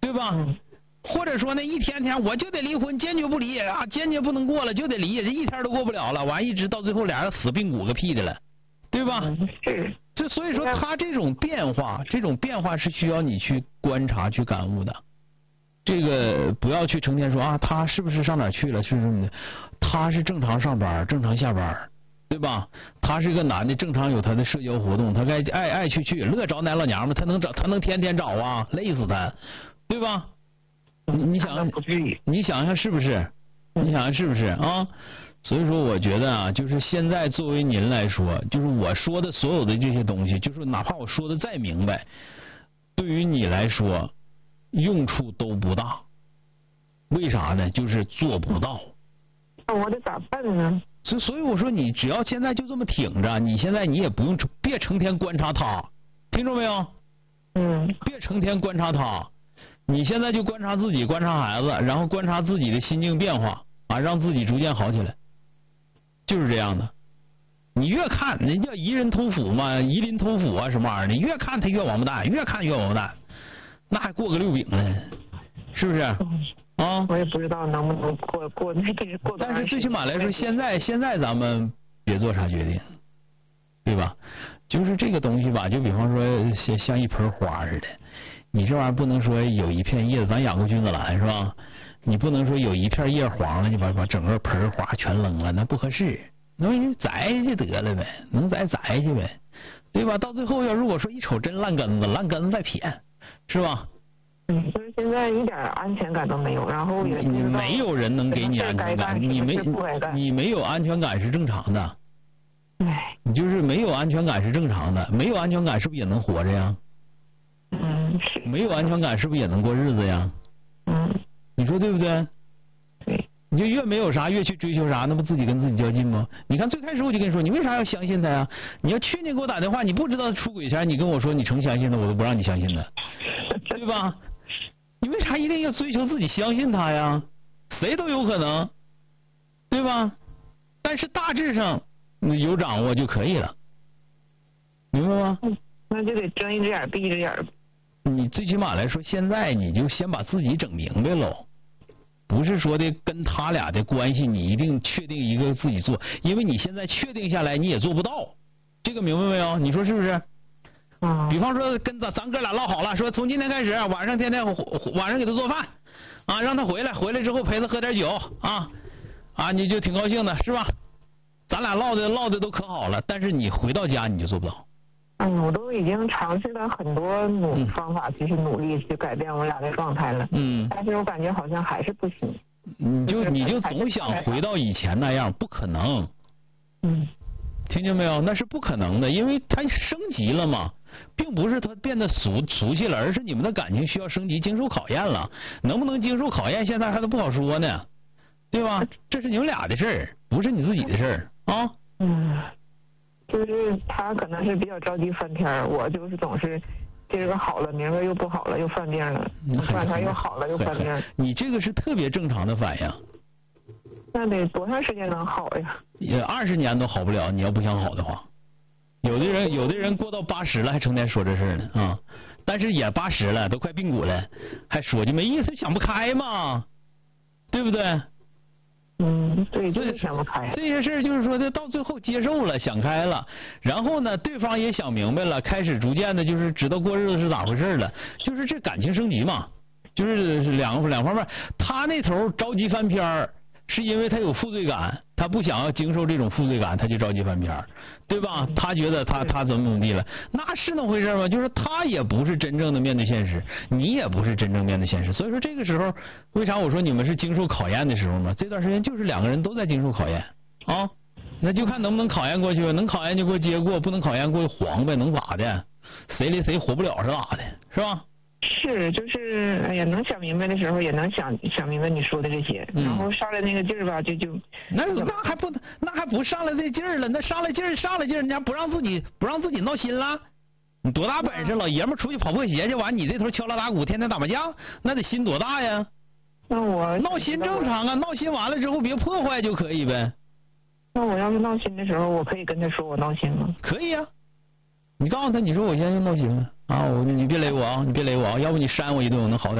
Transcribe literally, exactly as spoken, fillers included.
对吧？嗯、或者说呢，一天天我就得离婚，坚决不离啊，坚决不能过了就得离，这一天都过不了了，完一直到最后俩人死病骨个屁的了，对吧？ 是。 这所以说他这种变化，这种变化是需要你去观察、去感悟的。这个不要去成天说啊，他是不是上哪去了？是什么的？他是正常上班，正常下班，对吧？他是个男的，正常有他的社交活动，他该爱爱去去，乐找哪老娘们，他能找，他能天天找啊，累死他，对吧？你你想，你想想是不是？你想想是不是啊？所以说，我觉得啊，就是现在作为您来说，就是我说的所有的这些东西，就是哪怕我说的再明白，对于你来说用处都不大。为啥呢？就是做不到。 那我得咋办呢？ 所所以我说，你只要现在就这么挺着，你现在你也不用别成天观察他，听着没有？ 嗯。 别成天观察他，你现在就观察自己，观察孩子，然后观察自己的心境变化啊，让自己逐渐好起来。就是这样的，你越看人叫夷人偷斧嘛，夷邻偷斧啊什么玩意儿，你越看他越王八蛋，越看越王八蛋，那还过个六饼呢，是不是？啊， 我也不知道能不能过过那个过。 但是最起码来说，现在现在咱们别做啥决定，对吧？就是这个东西吧，就比方说像像一盆花似的，你这玩意儿不能说有一片叶子，咱养过君子兰是吧？你不能说有一片叶黄了，就把把整个盆花全扔了，那不合适。能栽就得了呗，能栽栽去呗，对吧？到最后要如果说一瞅真烂根子，烂根子再撇，是吧？ 嗯，就是现在一点安全感都没有，然后也你没有人能给你安全感，你没你没有安全感是正常的。 唉， 你就是没有安全感是正常的，没有安全感是不是也能活着呀？ 嗯，是。 没有安全感是不是也能过日子呀？ 嗯。 你说对不对？ 对。 你就越没有啥，越去追求啥，那不自己跟自己较劲吗？你看最开始我就跟你说，你为啥要相信他呀？你要去年给我打电话，你不知道他出轨前，你跟我说你成相信他，我都不让你相信他，对吧？你为啥一定要追求自己相信他呀？谁都有可能，对吧？但是大致上你有掌握就可以了，明白吗？ 嗯，那就得睁一只眼闭一只眼。 你最起码来说，现在你就先把自己整明白喽。不是说的跟他俩的关系，你一定确定一个自己做，因为你现在确定下来你也做不到，这个明白没有？你说是不是？ 嗯。 比方说跟咱咱哥俩唠好了，说从今天开始晚上天天晚上给他做饭啊，让他回来，回来之后陪他喝点酒啊啊，你就挺高兴的是吧？咱俩唠的唠的都可好了，但是你回到家你就做不到。 嗯，我都已经尝试了很多努方法，去努力去改变我俩的状态了。 嗯。 但是我感觉好像还是不行。 你就你就总想回到以前那样，不可能。 嗯。 听见没有？那是不可能的，因为他升级了嘛，并不是他变得俗俗气了，而是你们的感情需要升级，经受考验了。能不能经受考验，现在还都不好说呢，对吧？这是你们俩的事儿，不是你自己的事儿啊。 嗯。就是他可能是比较着急翻篇，我就是总是今儿个好了，明儿个又不好了，又犯病了，突然他又好了又犯病。 你这个是特别正常的反应。 那得多长时间能好呀？ 也二十年都好不了，你要不想好的话。有的人有的人过到八十了还成天说这事呢啊，但是也八十了，都快髌骨了，还说就没意思，想不开嘛，对不对？ 嗯，对，就是想不开。 这些事儿就是说的，到最后接受了，想开了，然后呢，对方也想明白了，开始逐渐的，就是知道过日子是咋回事了，就是这感情升级嘛，就是两两方面。他那头着急翻篇儿，是因为他有负罪感，他不想要经受这种负罪感，他就着急翻篇儿，对吧？他觉得他他怎么怎么地了，那是那么回事吗？就是他也不是真正的面对现实，你也不是真正面对现实，所以说这个时候，为啥我说你们是经受考验的时候呢？这段时间就是两个人都在经受考验啊，那就看能不能考验过去，能考验就给我接过，不能考验过去黄呗，能咋的？谁离谁活不了是咋的，是吧？ 是，就是哎呀，能想明白的时候也能想想明白你说的这些，嗯、然后上来那个劲儿吧，就就那那还不那还不上来这劲儿了，那上来劲儿上来劲儿，人家不让自己不让自己闹心了，你多大本事，老爷们出去跑破鞋去，完你这头敲锣打鼓，天天打麻将，那得心多大呀？ 那我闹心正常啊，闹心完了之后别破坏就可以呗。 那我要是闹心的时候，我可以跟他说我闹心吗？ 可以啊，你告诉他，你说我现在闹心了啊，我你别勒我啊，你别勒我啊，要不你扇我一顿，我能好点。